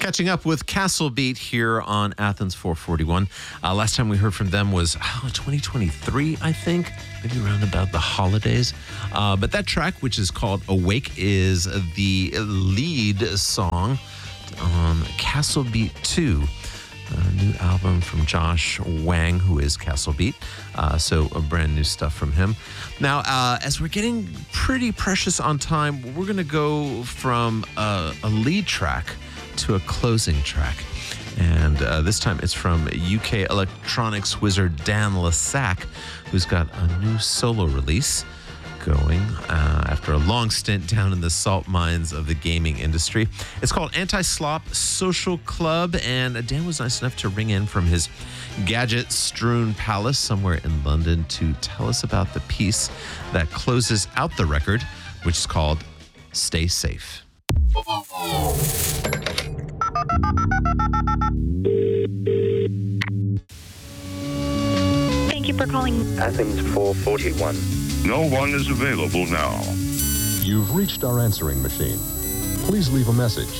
Catching up with Castle Beat here on Athens 441. Last time we heard from them was 2023, I think, maybe around about the holidays. But that track, which is called Awake, is the lead song on Castle Beat 2. A new album from Josh Wang, who is Castle Beat. So a brand new stuff from him. Now, as we're getting pretty precious on time, we're going to go from a lead track to a closing track. And this time it's from UK electronics wizard Dan Lasac, who's got a new solo release going after a long stint down in the salt mines of the gaming industry. It's called Anti-Slop Social Club, and Dan was nice enough to ring in from his gadget-strewn palace somewhere in London to tell us about the piece that closes out the record, which is called Stay Safe. Thank you for calling Athens 441. No one is available now. You've reached our answering machine. Please leave a message.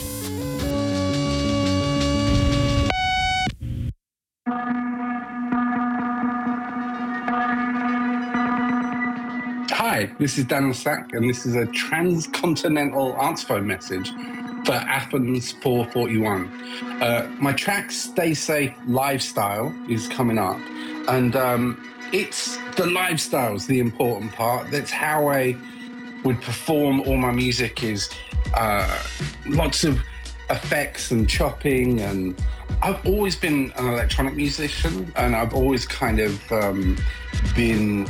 Hi, this is Daniel Sack, and this is a transcontinental answer phone message for Athens 441. My track Stay Safe Lifestyle is coming up, and it's the lifestyle's the important part. That's how I would perform all my music, is lots of effects and chopping, and I've always been an electronic musician, and I've always kind of been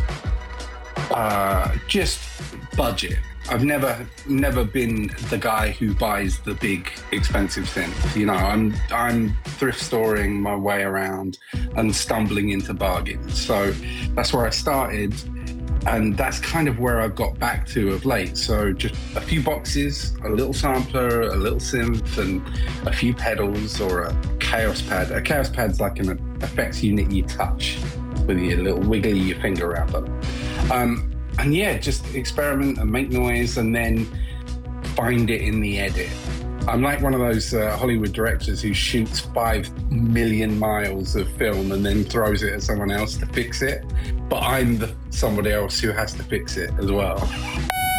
just budget. I've never been the guy who buys the big expensive synth. You know, I'm thrift storing my way around and stumbling into bargains. So that's where I started, and that's kind of where I've got back to of late. So just a few boxes, a little sampler, a little synth, and a few pedals, or a Chaos Pad. A Chaos Pad's like an effects unit you touch with your little wiggly your finger around them. And yeah, just experiment and make noise and then find it in the edit. I'm like one of those Hollywood directors who shoots 5 million miles of film and then throws it at someone else to fix it. But I'm somebody else who has to fix it as well.